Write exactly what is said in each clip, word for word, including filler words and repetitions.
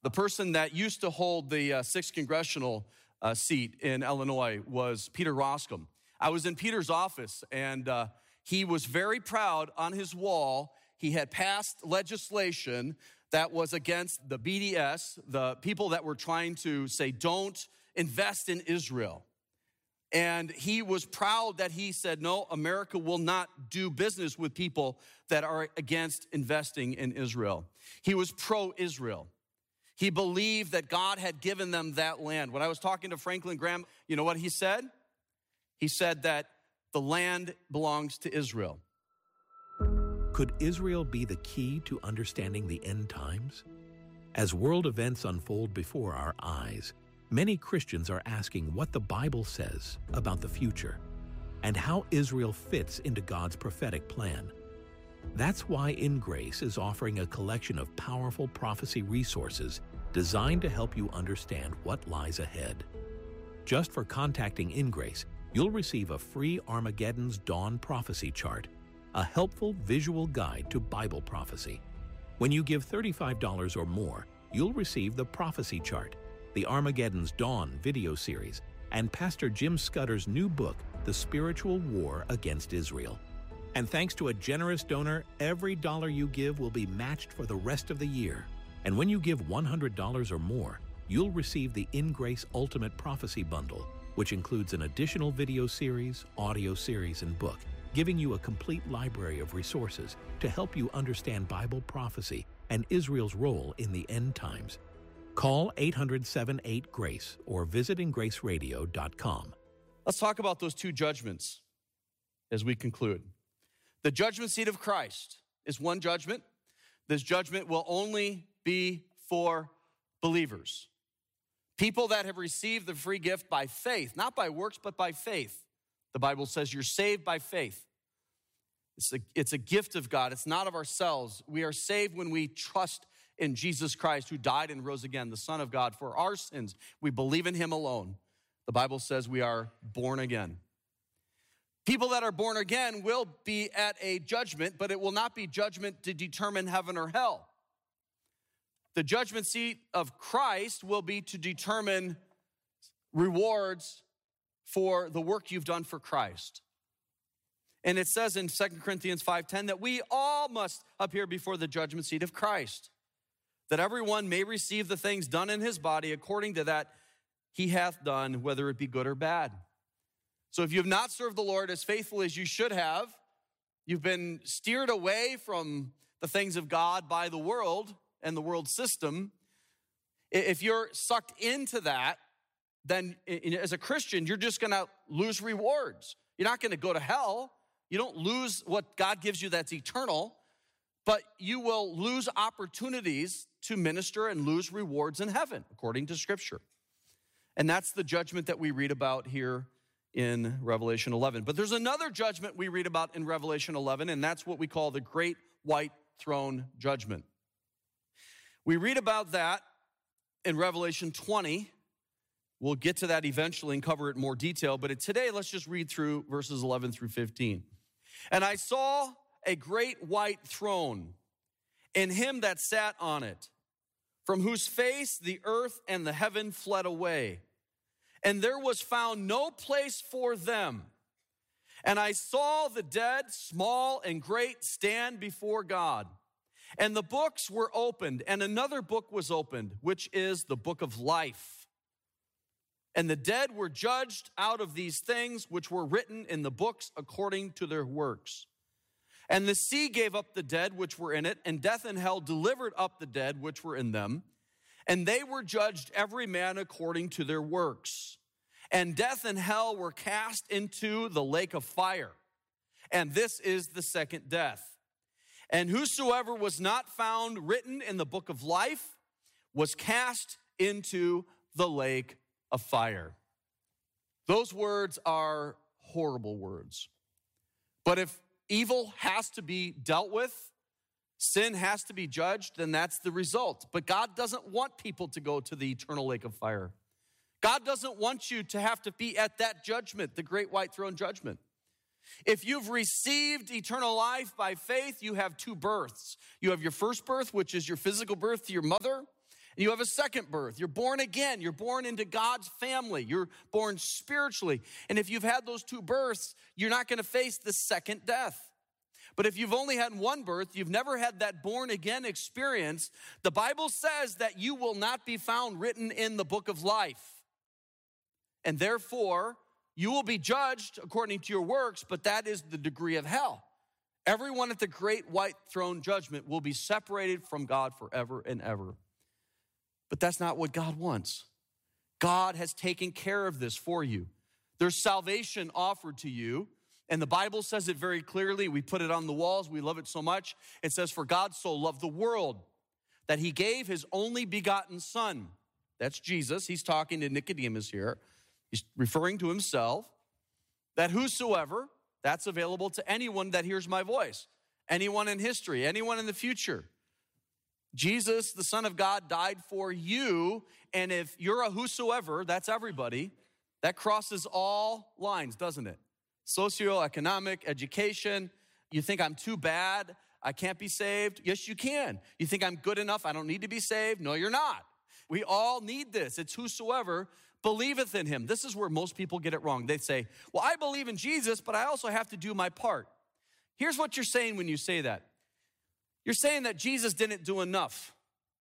The person that used to hold the uh, sixth congressional uh, seat in Illinois was Peter Roskam. I was in Peter's office, and uh, he was very proud. On his wall, he had passed legislation that was against the B D S, the people that were trying to say, don't invest in Israel. And he was proud that he said, no, America will not do business with people that are against investing in Israel. He was pro-Israel. He believed that God had given them that land. When I was talking to Franklin Graham, you know what he said? He said that the land belongs to Israel. Could Israel be the key to understanding the end times? As world events unfold before our eyes, many Christians are asking what the Bible says about the future and how Israel fits into God's prophetic plan. That's why In Grace is offering a collection of powerful prophecy resources designed to help you understand what lies ahead. Just for contacting In Grace, you'll receive a free Armageddon's Dawn prophecy chart, a helpful visual guide to Bible prophecy. When you give thirty-five dollars or more, you'll receive the prophecy chart, the Armageddon's Dawn video series, and Pastor Jim Scudder's new book, The Spiritual War Against Israel. And thanks to a generous donor, every dollar you give will be matched for the rest of the year. And when you give one hundred dollars or more, you'll receive the In Grace Ultimate Prophecy Bundle, which includes an additional video series, audio series, and book, giving you a complete library of resources to help you understand Bible prophecy and Israel's role in the end times. Call eight hundred, seven eight, GRACE or visit in grace radio dot com. Let's talk about those two judgments as we conclude. The judgment seat of Christ is one judgment. This judgment will only be for believers. People that have received the free gift by faith, not by works, but by faith. The Bible says you're saved by faith. It's a, it's a gift of God. It's not of ourselves. We are saved when we trust in Jesus Christ, who died and rose again, the Son of God, for our sins. We believe in him alone. The Bible says we are born again. People that are born again will be at a judgment, but it will not be judgment to determine heaven or hell. The judgment seat of Christ will be to determine rewards for the work you've done for Christ. And it says in Second Corinthians five ten that we all must appear before the judgment seat of Christ, that everyone may receive the things done in his body according to that he hath done, whether it be good or bad. So if you have not served the Lord as faithfully as you should have, you've been steered away from the things of God by the world and the world system, if you're sucked into that, then as a Christian, you're just going to lose rewards. You're not going to go to hell. You don't lose what God gives you that's eternal, but you will lose opportunities to minister and lose rewards in heaven, according to Scripture. And that's the judgment that we read about here in Revelation eleven. But there's another judgment we read about in Revelation eleven, and that's what we call the Great White Throne Judgment. We read about that in Revelation twenty. We'll get to that eventually and cover it in more detail, but today let's just read through verses eleven through fifteen. And I saw a great white throne, and him that sat on it, from whose face the earth and the heaven fled away. And there was found no place for them. And I saw the dead, small and great, stand before God. And the books were opened, and another book was opened, which is the book of life. And the dead were judged out of these things which were written in the books according to their works. And the sea gave up the dead which were in it, and death and hell delivered up the dead which were in them. And they were judged every man according to their works. And death and hell were cast into the lake of fire. And this is the second death. And whosoever was not found written in the book of life was cast into the lake of fire. Those words are horrible words. But if evil has to be dealt with, sin has to be judged, then that's the result. But God doesn't want people to go to the eternal lake of fire. God doesn't want you to have to be at that judgment, the great white throne judgment. If you've received eternal life by faith, you have two births. You have your first birth, which is your physical birth to your mother, And you have a second birth. You're born again. You're born into God's family. You're born spiritually. And if you've had those two births, you're not going to face the second death. But if you've only had one birth, you've never had that born again experience, the Bible says that you will not be found written in the book of life. And therefore, you will be judged according to your works, but that is the degree of hell. Everyone at the great white throne judgment will be separated from God forever and ever. But that's not what God wants. God has taken care of this for you. There's salvation offered to you, and the Bible says it very clearly. We put it on the walls. We love it so much. It says, for God so loved the world that he gave his only begotten son. That's Jesus. He's talking to Nicodemus here. He's referring to himself. That whosoever, that's available to anyone that hears my voice. Anyone in history, anyone in the future. Jesus, the Son of God, died for you. And if you're a whosoever, that's everybody. That crosses all lines, doesn't it? Socioeconomic, education. You think I'm too bad, I can't be saved? Yes, you can. You think I'm good enough, I don't need to be saved? No, you're not. We all need this. It's whosoever believeth in him. This is where most people get it wrong. They say, well, I believe in Jesus, but I also have to do my part. Here's what you're saying when you say that. You're saying that Jesus didn't do enough,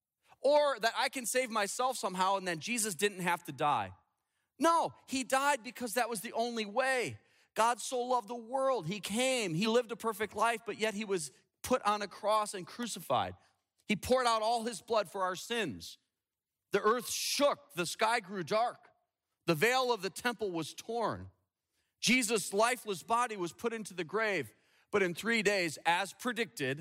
or that I can save myself somehow and then Jesus didn't have to die. No, he died because that was the only way. God so loved the world. He came, he lived a perfect life, but yet he was put on a cross and crucified. He poured out all his blood for our sins. The earth shook, the sky grew dark. The veil of the temple was torn. Jesus' lifeless body was put into the grave, but in three days, as predicted,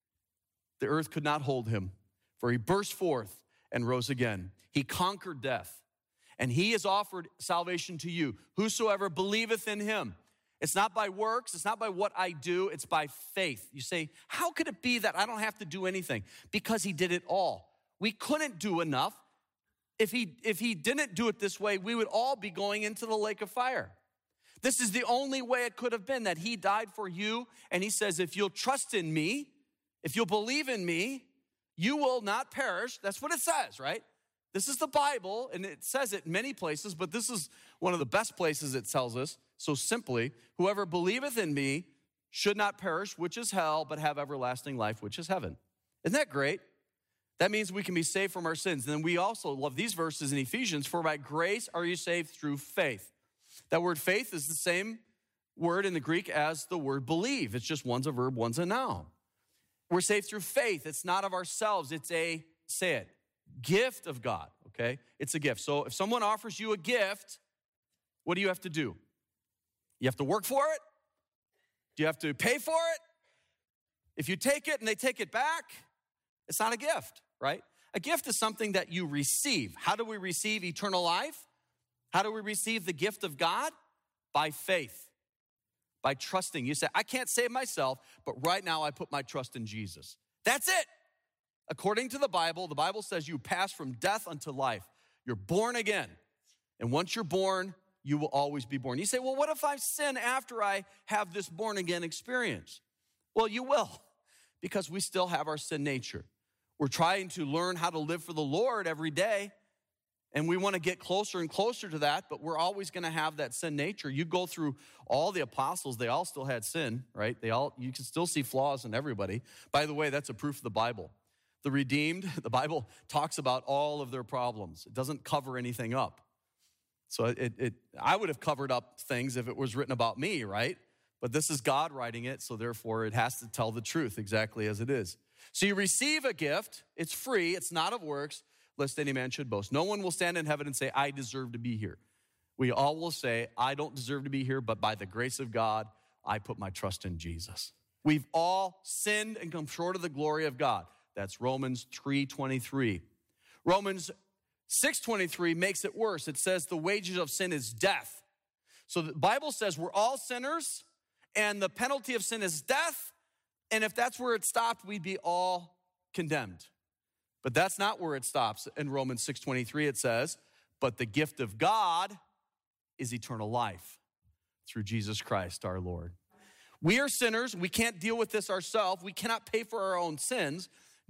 the earth could not hold him, for he burst forth and rose again. He conquered death, and he has offered salvation to you. Whosoever believeth in him. It's not by works, it's not by what I do, it's by faith. You say, how could it be that I don't have to do anything? Because he did it all. We couldn't do enough. If he, if he didn't do it this way, we would all be going into the lake of fire. This is the only way it could have been, that he died for you, and he says, if you'll trust in me, if you'll believe in me, you will not perish. That's what it says, right? This is the Bible, and it says it in many places, but this is one of the best places it tells us so simply. Whoever believeth in me should not perish, which is hell, but have everlasting life, which is heaven. Isn't that great? That means we can be saved from our sins. And then we also love these verses in Ephesians, for by grace are you saved through faith. That word faith is the same word in the Greek as the word believe. It's just one's a verb, one's a noun. We're saved through faith. It's not of ourselves. It's a, say it, gift of God, okay? It's a gift. So if someone offers you a gift, what do you have to do? You have to work for it? Do you have to pay for it? If you take it and they take it back, it's not a gift, right? A gift is something that you receive. How do we receive eternal life? How do we receive the gift of God? By faith. By trusting. You say, I can't save myself, but right now I put my trust in Jesus. That's it. According to the Bible, the Bible says you pass from death unto life. You're born again. And once you're born, you will always be born. You say, well, what if I sin after I have this born again experience? Well, you will, because we still have our sin nature. We're trying to learn how to live for the Lord every day. And we want to get closer and closer to that, but we're always going to have that sin nature. You go through all the apostles, they all still had sin, right? They all, you can still see flaws in everybody. By the way, that's a proof of the Bible. The redeemed, the Bible talks about all of their problems. It doesn't cover anything up. So it, it, I would have covered up things if it was written about me, right? But this is God writing it, so therefore it has to tell the truth exactly as it is. So you receive a gift. It's free. It's not of works, lest any man should boast. No one will stand in heaven and say, I deserve to be here. We all will say, I don't deserve to be here, but by the grace of God, I put my trust in Jesus. We've all sinned and come short of the glory of God. That's Romans three twenty-three. Romans six twenty-three makes it worse. It says the wages of sin is death. So the Bible says we're all sinners, and the penalty of sin is death. And if that's where it stopped, we'd be all condemned. But that's not where it stops. In Romans six twenty-three, it says, but the gift of God is eternal life through Jesus Christ our Lord. We are sinners. We can't deal with this ourselves. We cannot pay for our own sins.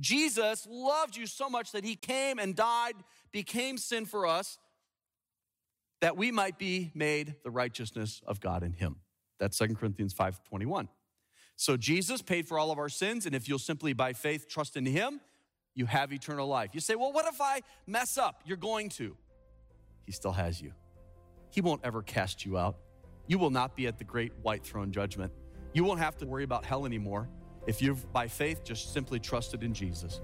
Jesus loved you so much that he came and died, became sin for us, that we might be made the righteousness of God in him. That's Second Corinthians five twenty-one. So Jesus paid for all of our sins, and if you'll simply by faith trust in him, you have eternal life. You say, well, what if I mess up? You're going to. He still has you. He won't ever cast you out. You will not be at the great white throne judgment. You won't have to worry about hell anymore if you've, by faith, just simply trusted in Jesus.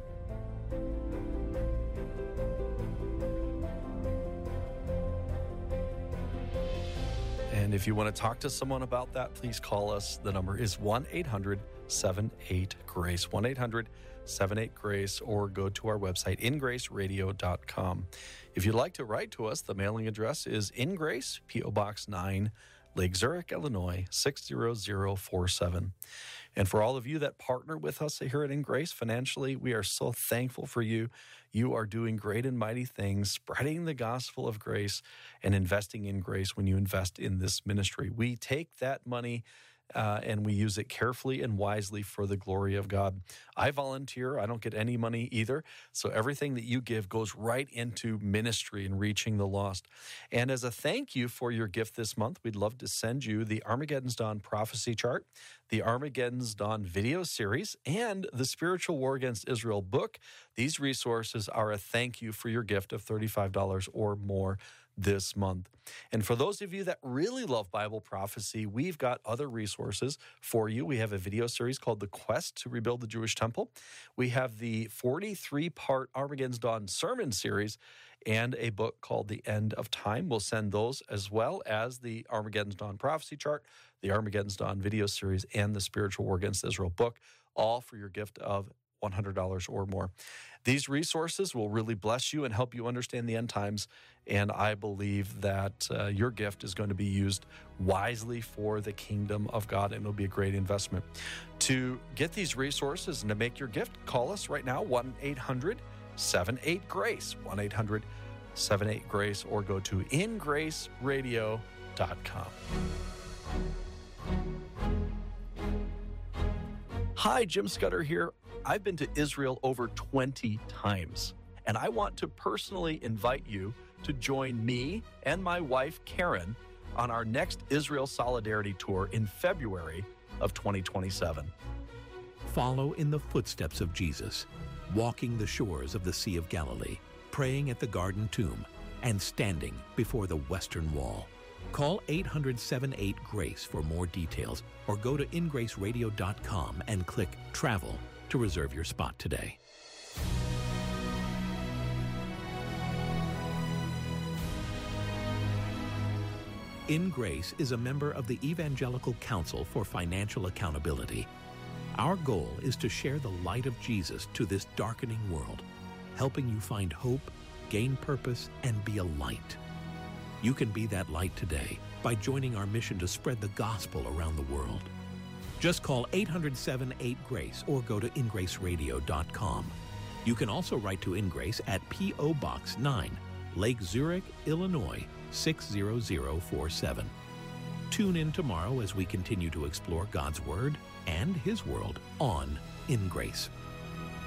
And if you want to talk to someone about that, please call us. The number is one eight hundred seven eight GRACE, one eight hundred seven eight GRACE, or go to our website, in grace radio dot com. If you'd like to write to us, the mailing address is In Grace, P O Box nine, Lake Zurich, Illinois, six zero zero four seven. And for all of you that partner with us here at In Grace financially, we are so thankful for you. You are doing great and mighty things, spreading the gospel of grace and investing in grace when you invest in this ministry. We take that money Uh, and we use it carefully and wisely for the glory of God. I volunteer. I don't get any money either. So everything that you give goes right into ministry and reaching the lost. And as a thank you for your gift this month, we'd love to send you the Armageddon's Dawn Prophecy Chart, the Armageddon's Dawn video series, and the Spiritual War Against Israel book. These resources are a thank you for your gift of thirty-five dollars or more this month. And for those of you that really love Bible prophecy, we've got other resources for you. We have a video series called The Quest to Rebuild the Jewish Temple. We have the forty-three part Armageddon's Dawn sermon series and a book called The End of Time. We'll send those as well as the Armageddon's Dawn Prophecy Chart, the Armageddon's Dawn video series, and the Spiritual War Against Israel book, all for your gift of one hundred dollars or more. These resources will really bless you and help you understand the end times, and I believe that uh, your gift is going to be used wisely for the kingdom of God, and it'll be a great investment. To get these resources and to make your gift, call us right now, one eight hundred seven eight GRACE, one eight hundred seven eight GRACE, or go to in grace radio dot com. Hi, Jim Scudder here. I've been to Israel over twenty times, and I want to personally invite you to join me and my wife, Karen, on our next Israel Solidarity Tour in February of twenty twenty-seven. Follow in the footsteps of Jesus, walking the shores of the Sea of Galilee, praying at the Garden Tomb, and standing before the Western Wall. Call eight hundred seven eight GRACE for more details, or go to in grace radio dot com and click Travel to reserve your spot today. In Grace is a member of the Evangelical Council for Financial Accountability. Our goal is to share the light of Jesus to this darkening world, helping you find hope, gain purpose, and be a light. You can be that light today by joining our mission to spread the gospel around the world. Just call eight hundred seven eight GRACE or go to in grace radio dot com. You can also write to InGrace at P O Box nine, Lake Zurich, Illinois, six zero zero four seven. Tune in tomorrow as we continue to explore God's Word and His world on In Grace.